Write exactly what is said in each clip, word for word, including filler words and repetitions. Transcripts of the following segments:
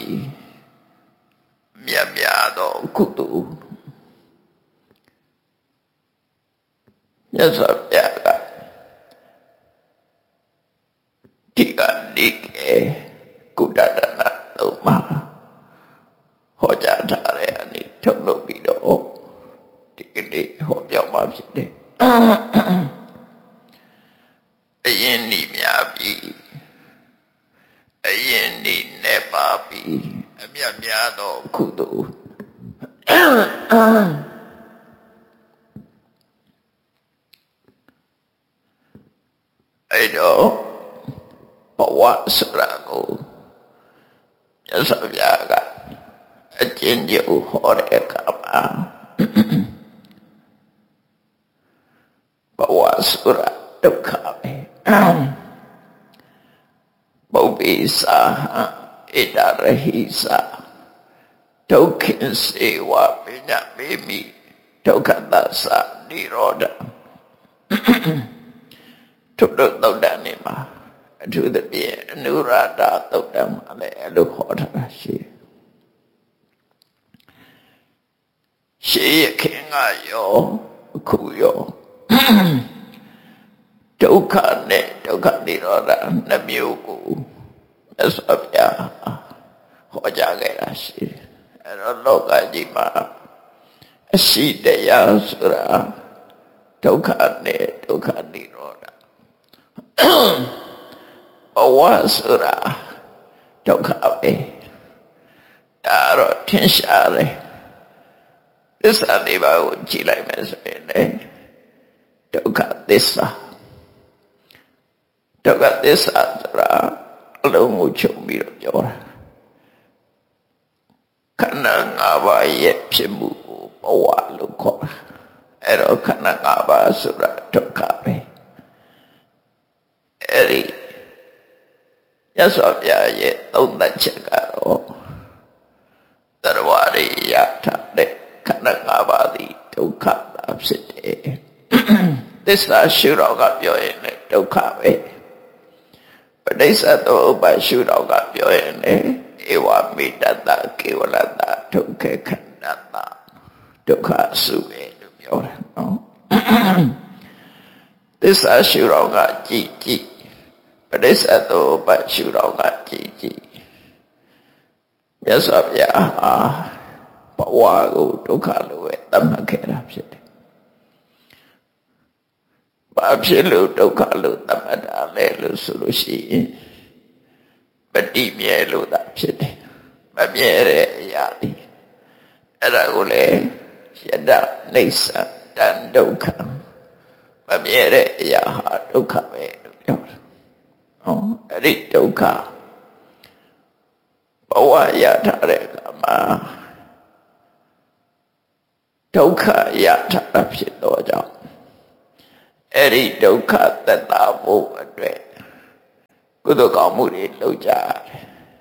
မြတ်မြတ်သောကုသိုလ်မြတ်စွာဘုရားကဒီကနေ့ကုတ္တဒနာသုံးပါးဟောကြားထားတဲ့အနေထုတ်လုပ်ပြီးတော့ဒီကနေ့ဟောပြောမှာဖြစ်တယ်အရင်ဤများပြီအရင်ဤနဲ့ပါပြီအမြတ်များသောကုသိုလ်အဲ့တော့ဘဝဆိုတာကိုမြတ်စွာဘုရားကအကျဉ်းချုပ်ဟောတဲ့အခါမှာဘဝဆိုတာဒုက္ခပဲပုပ္ပိစာဣဒရဟိစာဒုက္ခိစေဝပညာမေမိဒုက္ခသစ္စာနိရောဓထုတို့သုတ်တန်နေမှာအထူးသဖြင့်အနုရာဒသုတ်တန်မှာလည်းအဲ့လိုဟောထားတာရှိတယ်ရှေးရခင်ကရောအခုရောဒုက္ခနဲ့ဒုက္ခနိရောဓနှစ်မျိုးကိုမြတ်စွာဘုရားဟောကြားခဲ့တာရှိတယ်အဲ့တော့လောကကြီးမှာအရှိတရားဆိုတာဒုက္ခနဲ့ဒုက္ခနိရောဓဘဝဆိုတာဒုက္ခပဲဒါတော့ထင်ရှားတယ်သစ္စာလေးပါးကိုကြည့်လိုက်မယ်ဆိုရင်လေဒုက္ခသစ္စာဒုက္ခသစ္စာဆိုတာအလုံးကိုချုပ်ပြီးတော့ပြောတာခန္ဓာ၅ပါးရဲ့ဖြစ်မှုကိုဘဝလို့ခေါ်တာအဲ့တော့ခန္ဓာ၅ပါးဆိုတာဒုက္ခပဲအဲ့ဒီရသော်ပြရဲ့သုံးသပ်ချက်ကတော့သရဝရိယထတဲ့ခန္ဓာ၅ပါးသည်ဒုက္ခသာဖြစ်တယ်သစ္စာရှုတော့ကပြောရင်လည်းဒုက္ခပဲပဋိစ္စသောဥပ္ပရှုတော့ကပြောရင်လည်းဧဝမေတ္တကေဝလတဒုက္ခခန္ဓာတဒုက္ခစုပဲလို့ပြောတာနော်သစ္စာရှုတော့ကကြည်ကြည်ပဋိစ္စသောဥပ္ပရှုတော့ကကြည်ကြည်မြတ်စွာဘုရားဟာဘဝကိုဒုက္ခလို့ပဲသတ်မှတ်ခဲ့တာဖြစ်တယ်။ဘာဖြစ်လို့ဒုက္ခလို့သတ်မှတ်တာလဲလို့ဆိုလို့ရှိရင်မတည်မြဲလို့သာဖြစ်တယ်။မမြဲတဲ့အရာဒီအဲ့ဒါကိုလေယတနိစ္စတန်ဒုက္ခမမြဲတဲ့အရာဟာဒုက္ခပဲလို့ပြောတာ။ဟောအဲ့ဒီဒုက္ခဘဝရထားတဲ့အခါမှာဒုက္ခရထားတာဖြစ်တော့ကြောင့်အဲ့ဒီဒုက္ခသက်သာဖို့အတွက်ကုသိုလ်ကောင်းမှုတွေလုပ်ကြတယ်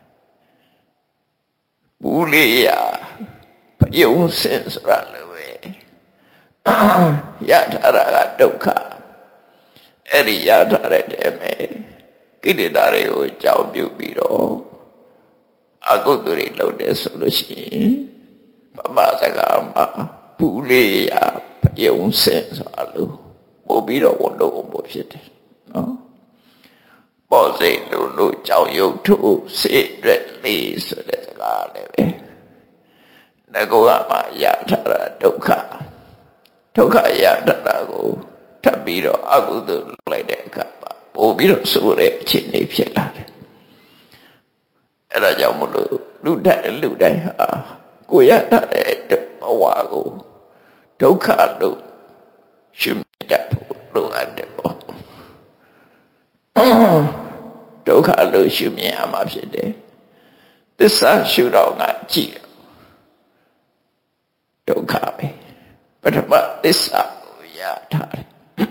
ဘူးလေးရယုံစင်ဆိုတာလည်းပဲရထားတာကဒုက္ခအဲ့ဒီရထားတဲ့တည်းမဲ့ကိလေသာတွေကိုကြောက်ပြုပြီးတော့အကုသိုလ်တွေလုပ်တယ်ဆိုလို့ရှိရင်ပမစကားမှာဘူးလေးရယုံစင်ဆိုတာလို့ပို့ပြီးတော့ဝန်တော့ဖို့ဖြစ်တယ်နော်ပေါ်စိတ်လို့လို့ကြောက်ရွံ့ထုစေရက်လေးဆိုတဲ့စကားလည်းပဲငကောကမှရထားတာဒုက္ခဒုက္ခရထားတာကိုထပ်ပြီးတော့အကုသိုလ်လုပ်လိုက်တဲ့အခါမှာပို့ပြီးတော့ဆိုးတဲ့အခြေအနေဖြစ်လာတယ်အဲ့ဒါကြောင့်မလို့လူတိုင်းလူတိုင်းဟာကိုရထားတဲ့ဘဝကိုဒုက္ခလို့ရှုမြင်တတ်ဖို့လိုအပ်တယ်ပေါ့ဒုက္ခလို့ရှုမြင်ရမှာဖြစ်တယ်သစ္စာရှုတော့ကကြည့်ဒုက္ခပဲပထမသစ္စာကိုရထားတယ်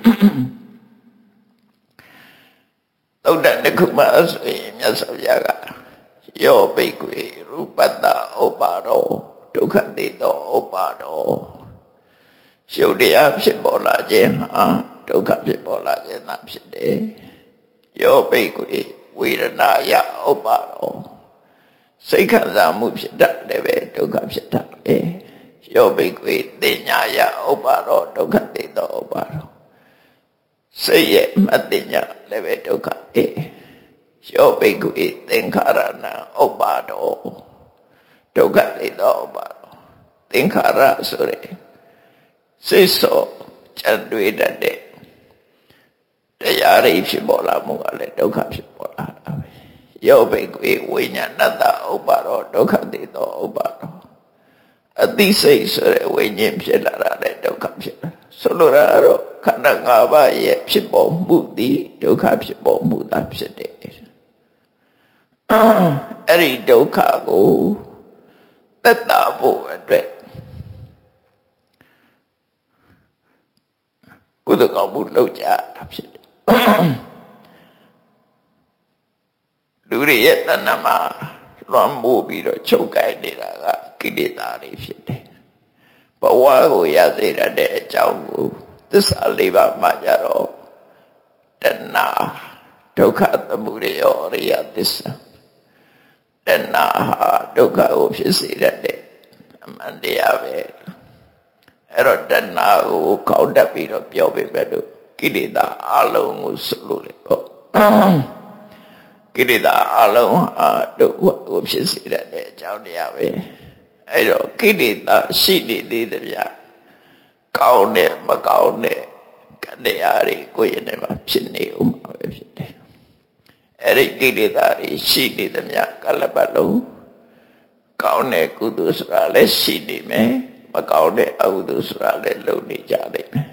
သုဒ္ဓတခုမှဆိုရင်မြတ်စွာဘုရားကယောဘိက္ခွေရူပတ္တဥပါဒောဒုက္ခတိတောဥပါဒောရှုပ်တရားဖြစ်ပေါ်လာခြင်းဟာဒုက္ခဖြစ်ပေါ်လာခြင်းသာဖြစ်တယ်ယောဘိက္ခွေဝေဒနာယဥပါဒောစိတ်ခံစားမှုဖြစ်တတ်တယ်ပဲဒုက္ခဖြစ်တတ်တယ်ယောဘိကွေတင်ညာယဥပါရောဒုက္ခတိတောဥပါရောစိတ်ရဲ့မတင်ညာလည်းပဲဒုက္ခအေးယောဘိကွေသင်္ခါရဏဥပါရောဒုက္ခတိတောဥပါရောသင်္ခါရဆိုရယ်စိတ်ဆောကြံတွေးတတ်တဲ့တရားတွေဖြစ်ပေါ်လာမှုကလည်းဒုက္ခဖြစ်ပေါ်လာတာပဲယောဘိကွေဝိညာဏတ္တဥပါရောဒုက္ခတိတောဥပါရောအသိစိတ်ဆိုတဲ့ဝိညာဉ်ဖြစ်လာတာလည်းဒုက္ခဖြစ်လာဆိုလိုတာတော့ခန္ဓာ၅ပါးရဲ့ဖြစ်ပေါ်မှုသည်ဒုက္ခဖြစ်ပေါ်မှုသာဖြစ်တယ်အဲ့ဒီဒုက္ခကိုသက်သာဖို့အတွက်ကုသကောင်းမှုလုပ်ကြတာဖြစ်တယ်လူတွေရဲ့တဏ္ဍမှာလွှမ်းမိုးပြီးတော့ချုပ်ကိုင်နေတာကကိလေသာတွေဖြစ်တယ်ဘဝကိုရစေတဲ့အကြောင်းကိုသစ္စာလေးပါးမှကြတော့တဏ္ဍဒုက္ခသမုဒယအရိယသစ္စာတဏ္ဍဟာဒုက္ခကိုဖြစ်စေတဲ့အမှန်တရားပဲအဲ့တော့တဏ္ဍကိုကောက်တက်ပြီးတော့ပြောပေးပဲလို့ကိလေသာအလုံးကိုဆိုလို့လေပေါ့ကိလေသာအလုံးဟာဒုက္ခကိုဖြစ်စေတဲ့အကြောင်းတရားပဲအဲ့တော့ကိလေသာရှိနေသေးတယ်ဗျာကောင်းတယ်မကောင်းတဲ့တရားတွေကိုယ့်ရဲ့မှာဖြစ်နေဦးမှာပဲဖြစ်တယ်အဲ့ဒီကိလေသာတွေရှိနေသမျှကလပ်ပတ်လုံးကောင်းတဲ့ကုသိုလ်ဆိုတာလည်းရှိနေမယ်မကောင်းတဲ့အကုသိုလ်ဆိုတာလည်းလုပ်နေကြလိမ့်မယ်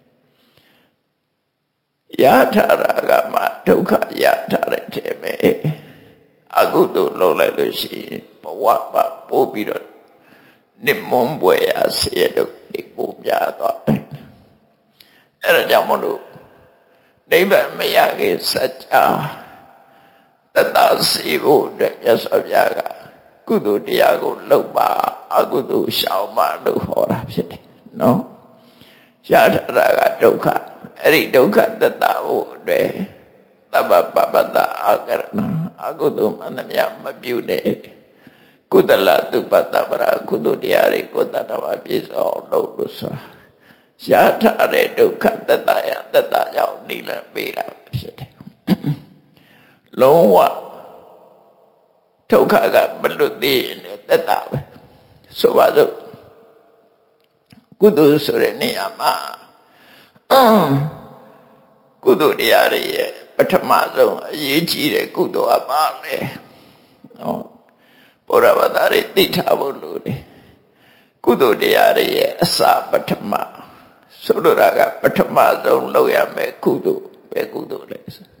ရထားတာကမှဒုက္ခရထားတဲ့ထဲမှာအကုသိုလ်လုပ်လိုက်လို့ရှိရင်ဘဝမှာပို့ပြီးတော့နိမွန်ပွေရစေတော့ဒီပို့ပြသွားတယ်အဲ့ဒါကြောင့်မလို့နိဗ္ဗာန်မရခင်စัจ जा တတစီဖို့အတွက်မြတ်စွာဘုရားကကုသိုလ်တရားကိုလုပ်ပါအကုသိုလ်ရှောင်ပါလို့ဟောတာဖြစ်တယ်နော်ရထားတာကဒုက္ခအဲ့ဒီဒုက္ခတတဖို့အတွက်သဗ္ဗပပတ္တအာကရဏအကုသိုလ်မှန်သမျှမပြုတဲ့ကုသလသုပတ္တပရာကုသိုလ်တရားတွေကိုတတ္တဝပြည့်စုံလုပ်လို့ဆိုတာရထားတဲ့ဒုက္ခတတရတတကြောင့်နိလပေးတာဖြစ်တယ်လုံးဝဒုက္ခကမလွတ်သေးတဲ့တတပဲဆိုပါစို့ကုသိုလ်ဆိုတဲ့နေရာမှာကုသိုလ်တရားတွေရဲ့ပထမဆုံးအရေးကြီးတဲ့ကုသိုလ်ကပါလေနော်ဘုရားဘာသာတွေသိထားဖို့လိုတယ်ကုသိုလ်တရားတွေရဲ့အစပထမဆိုလိုတာကပထမဆုံးလုပ်ရမယ်ကုသိုလ်ပဲကုသိုလ်လဲ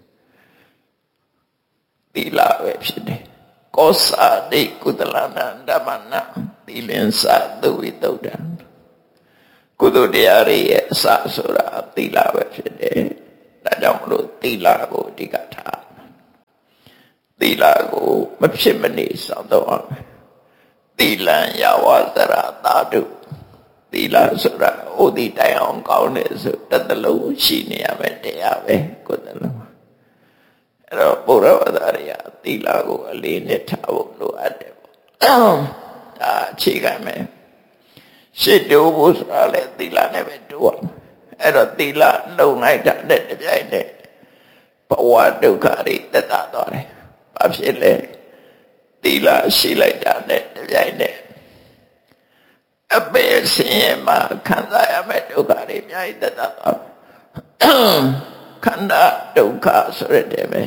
သီလပဲဖြစ်တယ်ကောစာတိကုသလနာဓမ္မနာသီလင်္စသုဝိတုဒ္ဓံကုသိုလ်တရားတွေရဲ့အစဆိုတာသီလပဲဖြစ်တယ်ဒါကြောင့်မလို့သီလကိုအဓိကထားသီလကိုမဖြစ်မနေစောင့်တော့အောင်သီလံယဝသရသာတုသီလဆိုတာဩဒီတိုင်အောင်ကောင်းတယ်ဆိုတသက်လုံးရှိနေရမယ်တရားပဲကိုယ်တလုံးအဲ့တော့ဘုရားဘာသာရသီလကိုအလေးနဲ့ထားဖို့လိုအပ်တယ်ပေါ့ဒါအခြေခံမယ်ရှစ်တိုးဖို့ဆိုတာလေသီလနဲ့ပဲတိုးအောင်အဲ့တော့သီလလုံလိုက်တာနဲ့တပြိုင်တည်းဘဝဒုက္ခတွေတက်တာသွားတယ်ဘာဖြစ်လဲသီလရှိလိုက်တာနဲ့တပြိုင်တည်းအပေဆင်းရဲမှာခံစားရမယ့်ဒုက္ခတွေအများကြီးတက်တာသွားခန္ဓာဒုက္ခဆိုရတဲ့ပဲ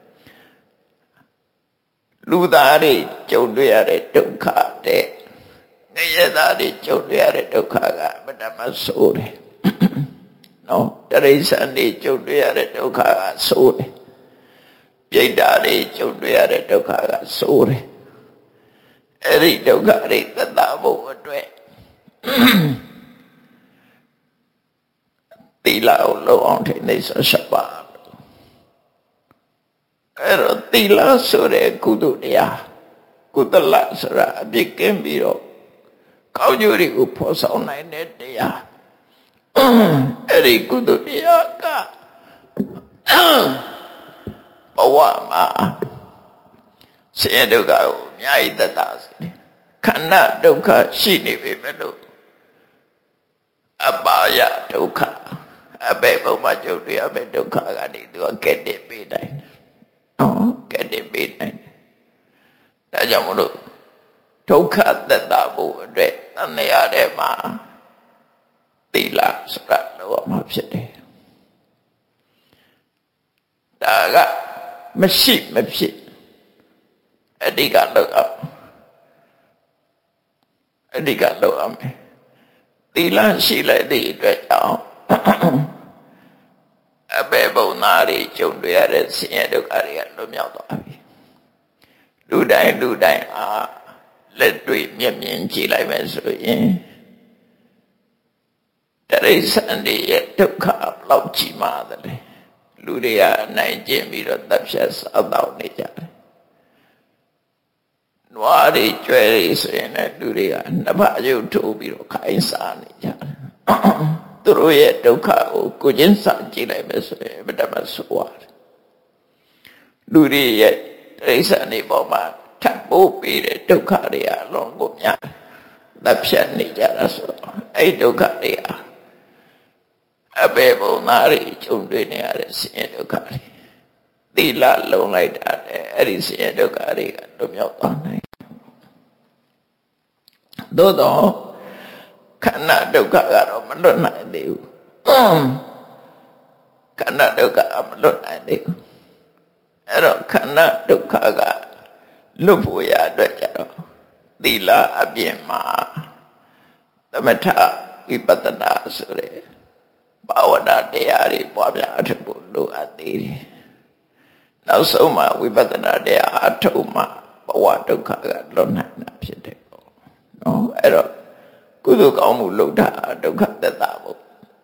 လူသားတွေကြုံတွေ့ရတဲ့ဒုက္ခတဲ့ငရဲသားတွေကြုံတွေ့ရတဲ့ဒုက္ခကအမှန်တမ်းဆိုးတယ်နော်တရိစ္ဆာန်တွေကြုံတွေ့ရတဲ့ဒုက္ခကဆိုးတယ်ပြိတ္တာတွေကြုံတွေ့ရတဲ့ဒုက္ခကဆိုးတယ်အဲ့ဒီဒုက္ခတွေသက်သာဖို့အတွက်သီလကိုလုံအောင်ထိနေစပါအဲ့တော့သီလဆိုတဲ့ကုသိုလ်တရားကုသလဆိုတာအပြစ်ကင်းပြီးတော့ကောင်းကျိုးတွေကိုဖော်ဆောင်နိုင်တဲ့တရားအဲ့ဒီကုသိုလ်တရားကဘဝမှာဆင်းရဲဒုက္ခကိုအများကြီးသက်သာစေတယ်ခန္ဓာဒုက္ခရှိနေပြီမဲ့လို့အပါယဒုက္ခအဘယ်ဘုံမှာကြုံတွေ့ရမယ့်ဒုက္ခကနေသူကကဲ့တင်ပေးနိုင်တယ်နော်ကဲ့တင်ပေးနိုင်တယ်ဒါကြောင့်မလို့ဒုက္ခသက်သာဖို့အတွက်သံဃာထဲမှာသီလဆိုတာလောမှာဖြစ်တယ်ဒါကမရှိမဖြစ်အဓိကလောက်အောင်အဓိကလောက်အောင်သီလရှိလိုက်တဲ့အတွက်ကြောင့်အဘယ်ဘုံသားတွေကြုံတွေ့ရတဲ့ဆင်းရဲဒုက္ခတွေကလွတ်မြောက်သွားပြီလူတိုင်းလူတိုင်းအားလက်တွေ့မျက်မြင်ကြည့်လိုက်မယ်ဆိုရင်တရိစ္ဆာန်တွေရဲ့ဒုက္ခဘလောက်ကြီးမားတယ်လူတွေကအနိုင်ကျင့်ပြီးတော့တပ်ဖြတ်စားတော့နေကြတယ်နွားတွေကြွယ်တွေဆိုရင်လည်းလူတွေကနှစ်ဖက်ရုပ်ထိုးပြီးတော့ခိုင်းစားနေကြတယ်သူတို့ရဲ့ဒုက္ခကိုကိုချင်းစာကြည့်လိုက်မယ်ဆိုရင်ဘယ်တမဆိုရတယ်လူတွေရဲ့တိရစ္ဆာန်တွေပေါ်မှာထပ်ပိုးပြီးတဲ့ဒုက္ခတွေအလုံးကိုများတပ်ဖြတ်နေကြတာဆိုတော့အဲ့ဒုက္ခတွေအဘယ်ဘုံသားတွေကြုံတွေ့နေရတဲ့ဆင်းရဲဒုက္ခတွေသီလလုံးလိုက်တာနဲ့အဲ့ဒီဆင်းရဲဒုက္ခတွေကလွတ်မြောက်သွားနိုင်သို့တော့ခန္ဓာဒုက္ခကတော့မလွတ်နိုင်သေးဘူးခန္ဓာဒုက္ခမလွတ်နိုင်သေးဘူးအဲ့တော့ခန္ဓာဒုက္ခကလွတ်ဖို့ရအတွက်ကြတော့သီလအပြင်မှာသမထဝိပဿနာဆိုတဲ့ဘာဝနာတရားတွေပွားများအထောက်ဖို့လိုအပ်သေးတယ်နောက်ဆုံးမှာဝိပဿနာတရားအထောက်မှဘဝဒုက္ခကလွတ်နိုင်တာဖြစ်တယ်ပေါ့နော်အဲ့တော့ကုသိုလ်ကောင်းမှုလုပ်တာဒုက္ခသက်သာဖို့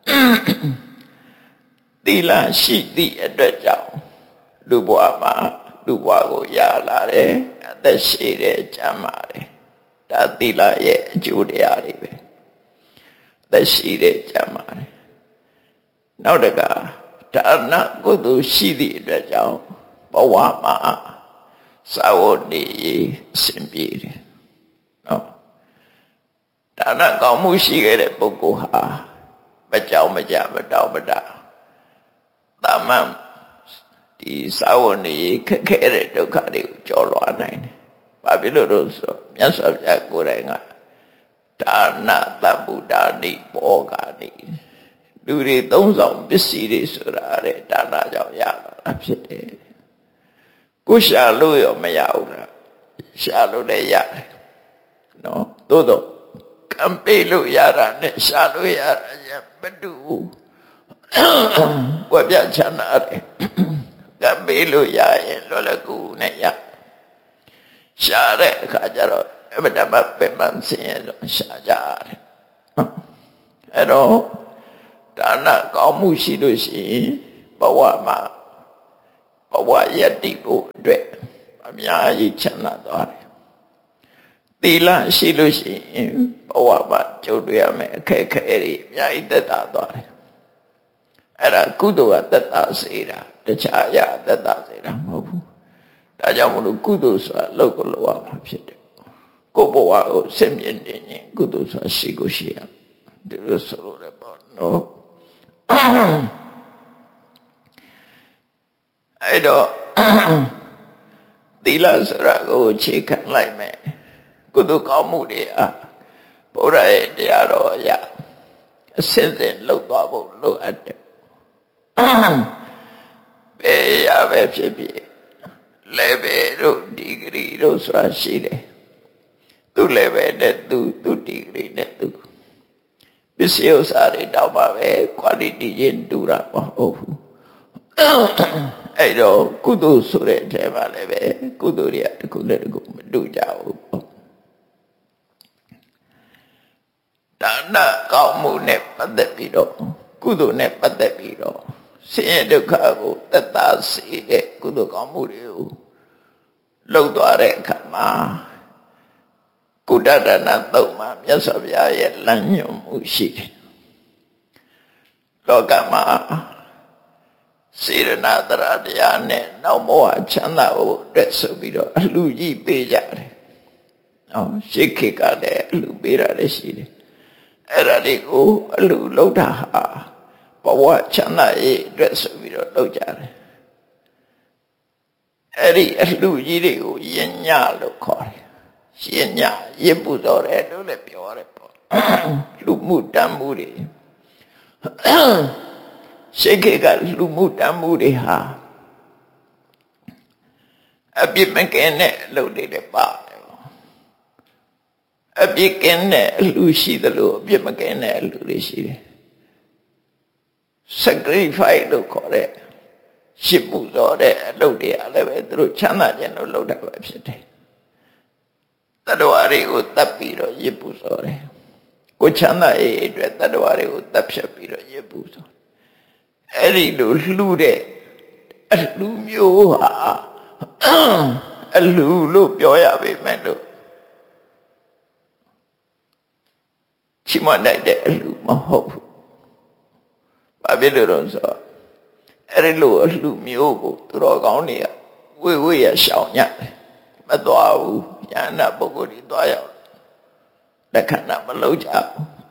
သီလရှိသည့်အတွက်ကြောင့်လူဘဝမှာလူဘဝကိုရလာတယ်အသက်ရှိတယ်ကျမ်းမာတယ်ဒါသီလရဲ့အကျိုးတရားတွေပဲအသက်ရှိတယ်ကျမ်းမာတယ်နောက်တကဒါနကုသိုလ်ရှိသည့်အတွက်ကြောင့်ဘဝမှာသာဝတိအစဉ်ပြေတယ်နော်ဒါနကောင်းမှုရှိခဲ့တဲ့ပုဂ္ဂိုလ်ဟာမကြောက်မကြမတောင်းမတတာမန်ဒီသာဝတိခက်ခဲတဲ့ဒုက္ခတွေကိုကျော်လွှားနိုင်တယ်ဘာဖြစ်လို့လို့ဆိုမြတ်စွာဘုရားကိုယ်တိုင်ကဒါနသဗ္ဗုဒ္ဓနိဘောဂာနိလူတွေသုံးဆောင်ပစ္စည်းတွေဆိုတာတဲ့ဒါနကြောင့်ရတာဖြစ်တယ်ကိုရှာလို့ရောမရဘူးလားရှာလို့လည်းရတယ်နော်သို့တော့ကံပေးလို့ရတာနဲ့ရှာလို့ရတာရမတူဘူးဝက်ပြချမ်းသာတယ်ကံပေးလို့ရရင်လောလကူနဲ့ရရှာတဲ့အခါကျတော့အမတမပဲမှန်စင်ရတော့ရှာကြတယ်အဲ့တော့ဒါနကောင်းမှုရှိလို့ရှိရင်ဘဝမှာဘဝယတ္တိဖို့အတွက်အများကြီးချမ်းသာသွားတယ်သီလရှိလို့ရှိရင်ဘဝမှာကြုံတွေ့ရမယ့်အခက်အခဲတွေအများကြီးသက်သာသွားတယ်အဲ့ဒါကုသိုလ်ကသက်သာစေတာတခြားအရာသက်သာစေတာမဟုတ်ဘူးဒါကြောင့်မလို့ကုသိုလ်ဆိုတာလောက်ကိုလောက်ရမှာဖြစ်တယ်ကိုယ့်ဘဝကိုဆင်မြင်နေရင်ကုသိုလ်ဆိုတာရှိကိုရှိရဒီလိုဆိုလို့လည်းပေါ့နော်အဲ့တော့သီလဆိုတာကိုခြေခံလိုက်မယ်ကုသိုလ်ကောင်းမှုတွေအားဘုရားရဲ့တရားတော်အရာအစစ်အစစ်လှုပ်သွားဖို့လိုအပ်တယ်ဘယ်ရပဲဖြစ်ဖြစ်လည်းပဲတို့ဒီဂရီတို့ဆိုတာရှိတယ်သူလည်းပဲတဲ့သူသူဒီဂရီနဲ့သူပစ္စည်းဥစ္စာတွေတောက်ပါပဲ quality ချင်းတူတာမဟုတ်ဘူးအဲ့တော့ကုသိုလ်ဆိုတဲ့အထဲမှာလည်းပဲကုသိုလ်တွေကတစ်ခုနဲ့တစ်ခုမတူကြဘူးဒါနကောင်းမှုနဲ့ပတ်သက်ပြီးတော့ကုသိုလ်နဲ့ပတ်သက်ပြီးတော့ဆင်းရဲဒုက္ခကိုသက်သာစေတဲ့ကုသိုလ်ကောင်းမှုတွေကိုလှုပ်သွားတဲ့အခါမှာကုဋ္ဌဒါနသုံးမှာမြတ်စွာဘုရားရဲ့လမ်းညွှန်မှုရှိတယ်လောကမှာတဏှာကောင်းမှုနဲ့ပတ်သက်ပြီးတော့ကုသိုလ်ကောင်းမှုတွေကိုလှုပ်သွားတဲ့အခါမှာကုဋ္ဌဒါနသုံးမှာမြတ်စွာဘုရားရဲ့လမ်းညွှန်မှုရှိတယ်လောကမှာတဏှာကောင်းမှုနဲ့ပတ်သက်ပြီးတော့ကုသိုလ်ကောင်းမှုတွေကိုလှုပ်သွားတဲ့အခါမှာကုဋ္ဌဒါနသုံးမှာမြတ်စွာဘုရားရဲ့လမ်းညွှန်မှုရှိတယ်စေရနာတရားတရားနဲ့နောက်ဘဝချမ်းသာဖို့အတွက်ဆိုပြီးတော့အလှကြီးပေးကြတယ်။နော်ရှေးခေတ်ကလည်းအလှပေးတာလည်းရှိတယ်။အဲ့ဒါတွေကိုအလှလုပ်တာဟာဘဝချမ်းသာရေးအတွက်ဆိုပြီးတော့လုပ်ကြတယ်။အဲ့ဒီအလှကြီးတွေကိုယဉ်ညလို့ခေါ်တယ်။ယဉ်ညရစ်ပူတော်တယ်လို့လည်းပြောရတယ်ပေါ့။လူမှုတမ်းမှုတွေရှေးခေတ်ကလူမှုတမ်းမှုတွေဟာအပြစ်မကင်းတဲ့အလုပ်တွေလည်းပါတယ်အပြစ်ကင်းတဲ့အလူရှိသလိုအပြစ်မကင်းတဲ့အလူတွေရှိတယ် sacrifice လို့ခေါ်တဲ့ရှစ်ပူဇော်တဲ့အလုပ်တွေအားလည်းပဲသူတို့ချမ်းသာခြင်းလို့လုပ်တာပဲဖြစ်တယ်တတ္တဝါတွေကိုတတ်ပြီးတော့ရစ်ပူဇော်တယ်ကိုချမ်းသာရေးအတွက်တတ္တဝါတွေကိုတတ်ဖြတ်ပြီးတော့ရစ်ပူဇော်အဲ့ဒီလိုလှူတဲ့အလှမျိုးဟာအလှလို့ပြောရပေမဲ့လို့ချိမနိုင်တဲ့အလှမဟုတ်ဘူး။ဘာဖြစ်လို့လဲဆိုတော့အဲ့ဒီလိုအလှမျိုးကိုသူတော်ကောင်းတွေကဝေဝေရရှောင်ညတယ်မသွားဘူး။ညာနာပုဂ္ဂိုလ်တွေသွားရောက်လက်ခံတာမလုပ်ကြဘူး။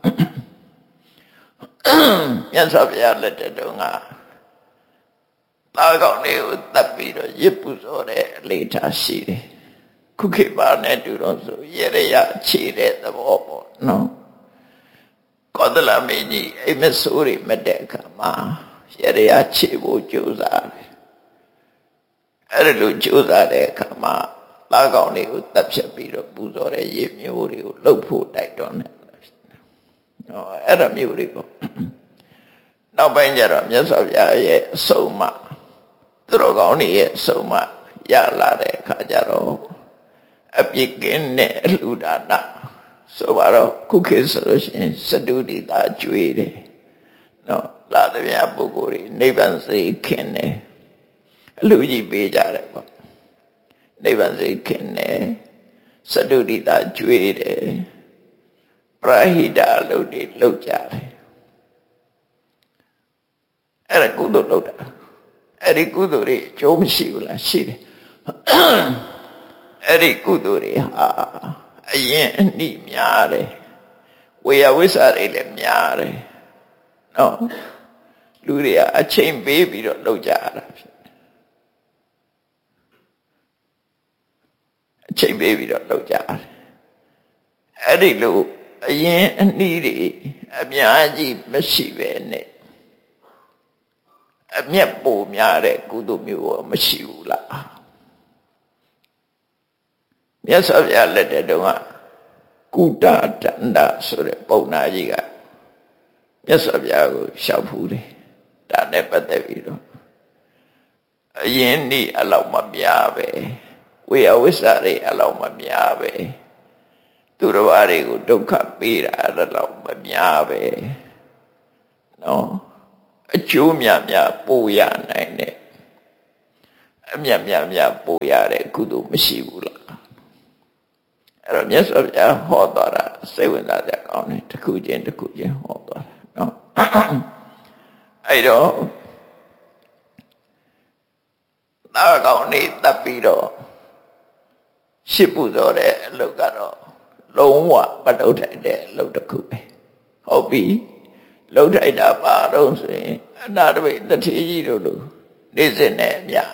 မြတ်စွာဘုရားလက်ထက်တုန်းကသားကောင်းတွေကိုတတ်ပြီးတော့ရစ်ပူဇော်တဲ့အလေထားရှိတယ်။ခုခေတ်ပါနဲ့တူတော့ဆိုရရရခြေတဲ့သဘောပေါ့နော်။ကောသလမင်းကြီးအိမ်မဆိုးတွေမတဲ့အခါမှာရရရခြေဖို့ကြိုးစားတယ်။အဲ့လိုကြိုးစားတဲ့အခါမှာသားကောင်းတွေကိုတတ်ဖြတ်ပြီးတော့ပူဇော်တဲ့ရည်မျိုးတွေကိုလှုပ်ဖို့တိုက်တွန်းတယ်။ဟောအဲ့ဒါမျိုးတွေပေါ့။နောက်ပိုင်းကျတော့မြတ်စွာဘုရားရဲ့အဆုံးအမသူတော်ကောင်းတွေရဲ့အဆုံးအမရလာတဲ့အခါကျတော့အပြစ်ကင်းတဲ့အလှူဒါနဆိုပါတော့ခုခေတ်ဆိုလို့ရှိရင်စတုဒီတာကျွေးတယ်နော်လာတဲ့ဗျာပုဂ္ဂိုလ်တွေနိဗ္ဗာန်စိတ်ခင်တယ်အလှူကြီးပေးကြတယ်ပေါ့နိဗ္ဗာန်စိတ်ခင်တယ်စတုဒီတာကျွေးတယ်ပရဟိတအလုပ်တွေလုပ်ကြတယ်အဲ့ဒါကုသိုလ်လုပ်တာအဲ့ဒီကုသိုလ်တွေအကျိုးမရှိဘူးလားရှိတယ်အဲ့ဒီကုသိုလ်တွေဟာအရင်အနည်းများတယ်ဝေယဝိဆာတွေလည်းများတယ်နော်လူတွေကအချိန်ပေးပြီးတော့လုပ်ကြရတာဖြစ်တယ်အချိန်ပေးပြီးတော့လုပ်ကြရတယ်အဲ့ဒီလိုအရင်အနည်းတွေအများကြီးမရှိပဲနဲ့အမျက်ပိုများတဲ့ကုသိုလ်မျိုးရောမရှိဘူးလားမြတ်စွာဘုရားလက်ထက်တုန်းကကုတတန္တဆိုတဲ့ပုံနာကြီးကမြတ်စွာဘုရားကိုလျှောက်ဖူးတယ်ဒါနဲ့ပတ်သက်ပြီးတော့အရင်နေ့အလောက်မများပဲဝေယဝိဆာတွေအလောက်မများပဲသူတော်ဘာတွေကိုဒုက္ခပေးတာအဲ့လောက်မများပဲနော်အကျိုးများများပို့ရနိုင်တယ်အမြတ်များများပို့ရတဲ့ကုသိုလ်မရှိဘူးလားအဲ့တော့မြတ်စွာဘုရားဟောတော်တာစိတ်ဝင်စားကြကောင်းတယ်တစ်ခုချင်းတစ်ခုချင်းဟောတော်တာနော်အဲ့တော့သာကောင်းနေတပ်ပြီးတော့ရှစ်ပူဇော်တဲ့အလုပ်ကတော့လုံးဝမလုပ်ထိုက်တဲ့အလုပ်တစ်ခုပဲဟုတ်ပြီလှုပ်ထိုက်တာပါတော့ဆိုရင်အနာတပိတတိကြီးတို့လိုနေစဉ်နဲ့အများ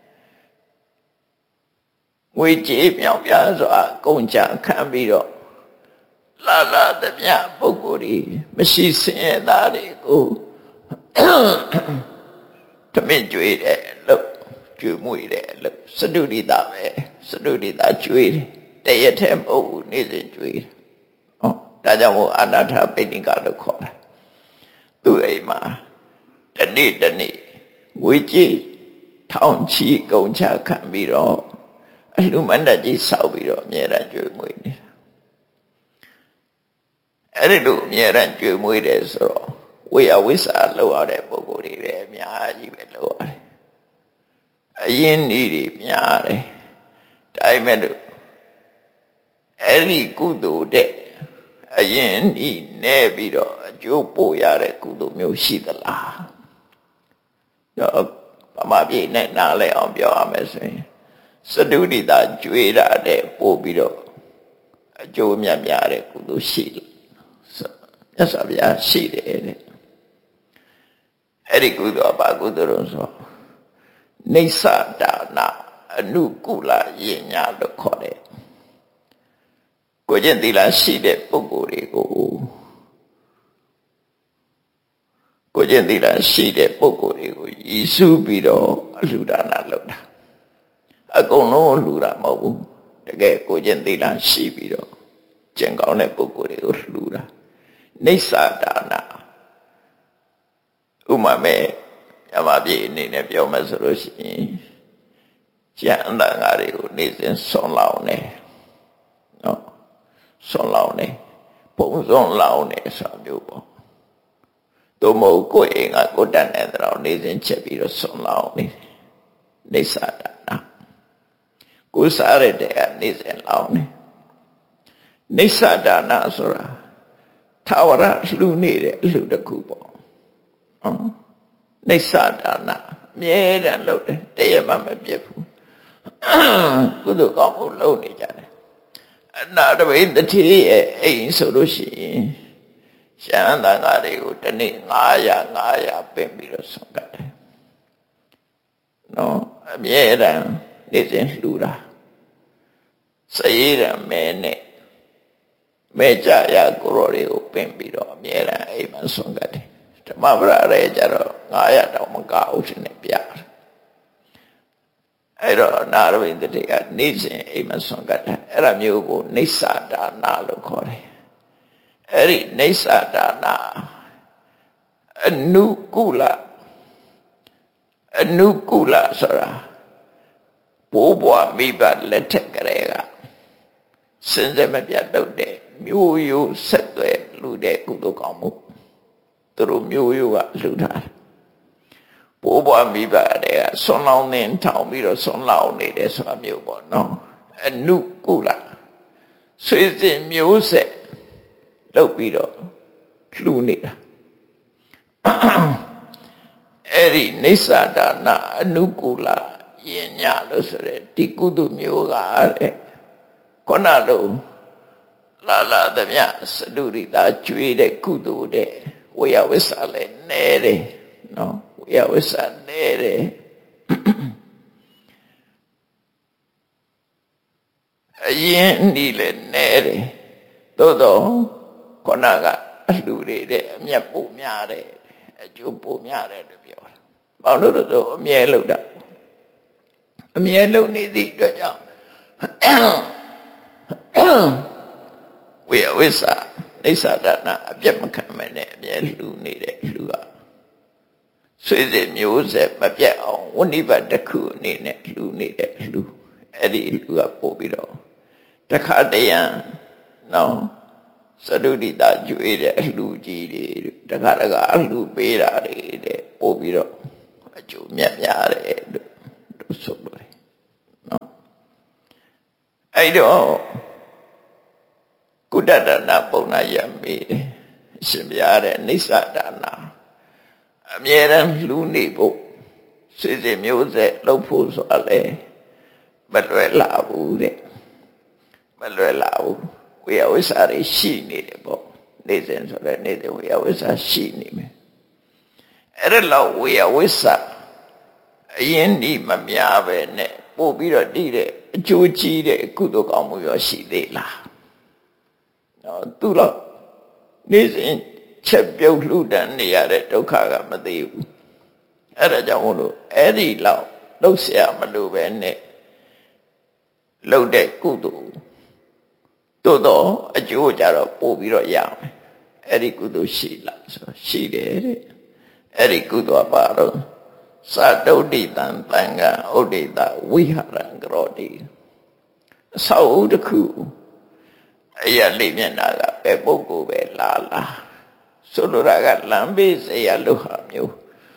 ငွေကြေးမြောင်ပြစွာကုန်ကြခံပြီးတော့လာလာတဲ့မြတ်ပုဂ္ဂိုလ်တွေမရှိစင်ရသားတွေကိုတမင်ကြွေးတယ်လို့ကြွေးမွေတယ်လို့စတုဒီတာပဲစတုဒီတာကြွေးတယ်တရက်ထဲမဟုတ်ဘူးနေစဉ်ကြွေးတယ်ဟောဒါကြောင့်မို့အနာထပိဋိကလို့ခေါ်တာသူ့အိမ်မှာတနေ့တနေ့ငွေကြေးထောင်ချီကုန်ချခံပြီးတော့အလှမန္တကြီးဆောက်ပြီးတော့အမြဲတမ်းကြွေးမွေးနေတာအဲ့ဒီလိုအမြဲတမ်းကြွေးမွေးတယ်ဆိုတော့ဝေယဝိဆာလောက်ရတဲ့ပုဂ္ဂိုလ်တွေပဲအများကြီးပဲလောက်ရတယ်အရင်ဤတွေများတယ်ဒါပေမဲ့လို့အဲ့ဒီကုသိုလ်တဲ့အရင်ဤနဲ့ပြီးတော့အကျိုးပို့ရတဲ့ကုသိုလ်မျိုးရှိသလားတော့ဗမာပြည်နဲ့နားလဲအောင်ပြောရမယ်ဆိုရင်စတုဒိတာကျွေးတာတဲ့ပို့ပြီးတော့အကျိုးမြတ်များတဲ့ကုသိုလ်ရှိတယ်မြတ်စွာဘုရားရှိတယ်တဲ့အဲ့ဒီကုသိုလ်ဘာကုသိုလ်လို့ဆိုနေသဒါနာအနုကုလယဉ်ညာလို့ခေါ်တယ်ကိုကျင့်သီလရှိတဲ့ပုဂ္ဂိုလ်တွေကိုကိုကျင့်သီလရှိတဲ့ပုဂ္ဂိုလ်တွေကိုရည်စူးပြီးတော့အလှူဒါနလုပ်တာအကုန်လုံးလှူတာမဟုတ်ဘူးတကယ်ကိုကျင့်သီလရှိပြီးတော့ကျင့်ကောင်းတဲ့ပုဂ္ဂိုလ်တွေကိုလှူတာနေသဒါနာဥမာမဲ့မြမပြေအနေနဲ့ပြောမယ်ဆိုလို့ရှိရင်ကျန်အတန်ဃာတွေကိုနေစဉ်ဆွန်လောင်းတယ်နော်ဆွန်လောင်းတယ်ပုံစွန်လောင်းတယ်ဆိုမျိုးပေါ့တို့မဟုတ်ကိုယ်အိမ်ကကိုတတ်တဲ့တော့နေစဉ်ချက်ပြီးတော့ဆွန်လောင်းနေနေသဒါနာကိုစားရတဲ့ကနေစဉ်လောင်းနေနေသဒါနာဆိုတာသာဝရလှူနေတဲ့အလှူတစ်ခုပေါ့ဟုတ်နေသဒါနာအမြဲတမ်းလုပ်တယ်တရမှမပြတ်ဘူးကုသိုလ်ကောင်းမှုလုပ်နေကြတယ်အနာတပိတတိရဲ့အိမ်ဆိုလို့ရှိရင်ရှမ်းသံဃာတွေကိုတနေ့ငါးရာငါးရာပင်ပြီးတော့ဆုံးကတ်တယ်နော်အမြဲတမ်းနေစဉ်လှူတာစရေရမဲနဲ့မဲကြရကိုရောတွေကိုပင်ပြီးတော့အမြဲတမ်းအိမ်မှာဆုံးကတ်တယ်ဓမ္မပရရဲကြတော့ငါးရာတောင်မကအောင်ရှင်နဲ့ပြတယ်အဲ့တော့နာရဝိတ္တိကနေစဉ်အိမ်မှာဆုံးကတ်တယ်အဲ့ဒါမျိုးကိုနေသဒါနာလို့ခေါ်တယ်အဲ့ဒီနေသဒါနာအနုကုလအနုကုလဆိုတာဘိုးဘွားမိဘလက်ထက်ကလေးကစင်စမပြတ်တော့တဲ့မျိုးရိုးဆက်သွဲလူတဲ့ကုသိုလ်ကောင်းမှုသူတို့မျိုးရိုးကလှူထားဘိုးဘွားမိဘတွေကဆွန်လောင်းနေထောင်ပြီးတော့ဆွန်လောင်းနေတယ်ဆိုတာမျိုးပေါ့နော်အနုကုလဆွေစဉ်မျိုးဆက်လုပ်ပြီးတော့လှူနေတာအဲ့ဒီနေသဒါနာအနုကုလယဉ်ညာလို့ဆိုတဲ့ဒီကုသိုလ်မျိုးကတဲ့ခုနလိုလာလာသမျှစတုရိတာကျွေးတဲ့ကုသိုလ်တဲ့ဝေယဝိဆာလည်းနဲတယ်နော်ဝေယဝိဆာနဲတယ်အရင်ဒီလည်းနဲတယ်သို့တော့ခုနကအလှူတွေတဲ့အမျက်ပိုများတယ်အကျိုးပိုများတယ်လို့ပြောတာဘာလို့လဲဆိုအမြဲလို့တာအမြဲလို့နေသည့်အတွက်ကြောင့်ဝေယဝိဆာနေသဒါနာအပြတ်မခံမနဲ့အမြဲလှူနေတဲ့လှူကဆွေစဉ်မျိုးဆက်မပြတ်အောင်ဝဏိပတ်တစ်ခုအနေနဲ့လှူနေတဲ့လှူအဲ့ဒီလှူကပို့ပြီးတော့တခါတရံနော်စတုဒိတာကျွေးတဲ့အလှူကြီးတွေတခါတခါအလှူပေးတာတွေတဲ့ပို့ပြီးတော့အကျိုးမြတ်များတယ်လို့ဆိုလို့နော်အဲ့တော့ကုတ္တဒါနပုံနာယမေအရှင်ဘုရားတဲ့နေသဒါနာအမြဲတမ်းလှူနေဖို့စိတ်စိတ်မျိုးဆက်လုပ်ဖို့ဆိုတာလေမလွယ်လာဘူးတဲ့မလွယ်လာဘူးဝေယဝိဆာတွေရှိနေတယ်ပေါ့နေစဉ်ဆိုလည်းနေတဲ့ဝေယဝိဆာရှိနေမယ်အဲ့ဒါလောက်ဝေယဝိဆာအရင်ဒီမများပဲနဲ့ပို့ပြီးတော့တည်တဲ့အကျိုးကြီးတဲ့ကုသိုလ်ကောင်းမှုရောရှိသေးလားနော်သူတော့နေစဉ်ချက်ပြုတ်လှူဒန်းနေရတဲ့ဒုက္ခကမသိဘူးအဲ့ဒါကြောင့်မို့လို့အဲ့ဒီလောက်လှုပ်ရှားမလို့ပဲနဲ့လှုပ်တဲ့ကုသိုလ်တို့တော့အကျိုးကြတော့ပို့ပြီးတော့ရအောင်အဲ့ဒီကုသိုလ်ရှိလားဆိုရှိတယ်တဲ့အဲ့ဒီကုသိုလ်ပါတော့သတုဋ္ဌိတံတံဃာဥဒိတဝိဟရံကရောတိအဆောက်အဦတစ်ခုအရာလေးမျက်နှာကပဲပုဂ္ဂိုလ်ပဲလာလာဆိုလိုတာကလမ်းဘေးစရာလို့ဟာမျိုး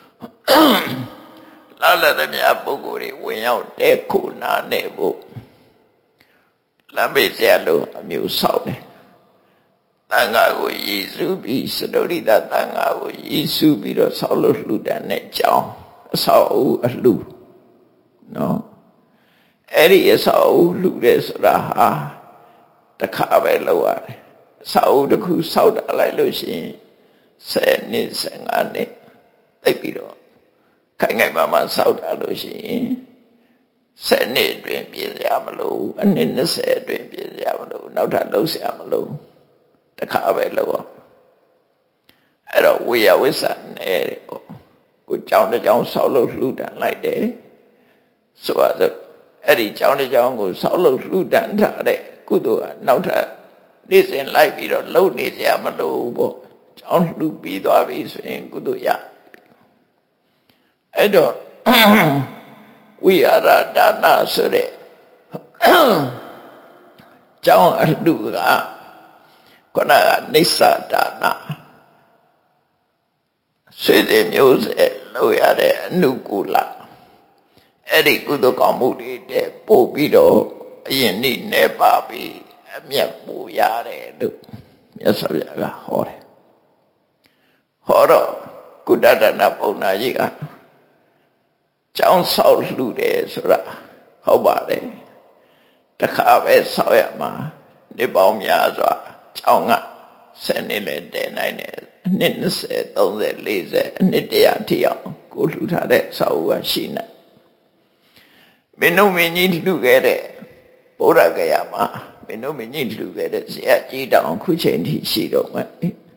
လာလာတဲ့မြတ်ပုဂ္ဂိုလ်တွေဝင်ရောက်တဲ့ခုနာနေဖို့လမ်းဘေးစရာလို့အမျိုးဆောက်တယ်တန်ဃာကိုရည်စူးပြီးစတုရိတတန်ဃာကိုရည်စူးပြီးတော့ဆောက်လို့လှူဒန်းတဲ့ကြောင်းအအဆောက်အဦအလှနော်အဲ့ဒီအဆောက်အဦလှူတယ်ဆိုတာဟာတစ်ခါပဲလုပ်ရတယ်အဆောက်အဦတစ်ခုဆောက်တာလိုက်လို့ရှိရင်ဆယ်နှစ်ဆယ်ငါးနှစ်သိပ်ပြီးတော့ခိုင်ခိုင်မာမာဆောက်တာလို့ရှိရင်ဆယ်နှစ်အတွင်းပြည့်စရာမလိုအနှစ်နှစ်ဆယ်အတွင်းပြည့်စရာမလိုနောက်ထပ်လုပ်စရာမလိုတစ်ခါပဲလုပ်အောင်အဲ့တော့ဝိယဝိသနဲ့ပေါ့ကိုကြောင်းတစ်ကြောင်းဆောက်လို့လှူဒန်းလိုက်တယ်ဆိုတော့အဲ့ဒီကြောင်းတစ်ကြောင်းကိုဆောက်လို့လှူဒန်းထားတဲ့ကုသိုလ်ကနောက်ထပ်နေ့စဉ်လိုက်ပြီးတော့လုပ်နေစရာမလိုပေါ့ကြောင်းလှူပြီးသွားပြီဆိုရင်ကုသိုလ်ရအဲ့တော့ဝိရဒါနဆိုတဲ့ကြောင်းအလှူကခုနကနိစ္စဒါနဆွေတဲ့မျိုးစေ့လို့ရတဲ့အနုကူလအဲ့ဒီကုသိုလ်ကောင်းမှုတွေတဲ့ပို့ပြီးတော့အရင်နေ့နေပါပြီးအမျက်ပူရတယ်လို့မြတ်စွာဘုရားကဟောတယ်ဟောတော့ကုတ္တဒနာပုံနာကြီးကကျောင်းဆောက်လှူတယ်ဆိုတာဟုတ်ပါတယ်တခါပဲဆောက်ရမှာဒီပေါင်းများစွာကျောင်းကဆယ်နှစ်လည်းတည်နိုင်တယ်အနှစ်၂၀ ၃၀ ၄၀အနှစ်တရာထိအောင်ကိုလှူထားတဲ့ဆောက်ဦးကရှိနေမင်းတို့မင်းကြီးလှူခဲ့တဲ့ဗုဒ္ဓဂယာမှာမင်းတို့မင်းကြီးလှူခဲ့တဲ့ဇေယျကြီးတောင်ခုချိန်ထိရှိတော့မယ်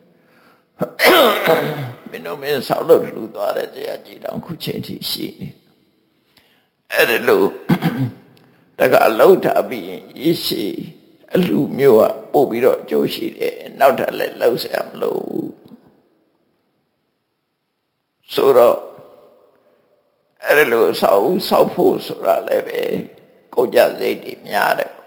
မင်းတို့မင်းဆောက်လို့လှူသွားတဲ့ဇေယျကြီးတောင်ခုချိန်ထိရှိနေအဲ့ဒါလို့တကအလုံးထားပြီးရင်ရရှိအလှမျိုးကပို့ပြီးတော့အကျိုးရှိတယ်နောက်ထပ်လည်းလှုပ်ဆရာမလို့ဆိုတော့အဲ့ဒါလို့ဆောက်ဆောက်ဖို့ဆိုတာလည်းပဲကိုကြစိတ်တွေများတယ်